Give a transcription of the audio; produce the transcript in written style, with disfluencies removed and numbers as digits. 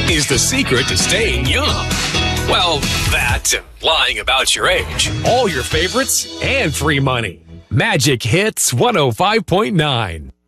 is the secret to staying young. Well, that and lying about your age. All your favorites and free money. Magic Hits 105.9.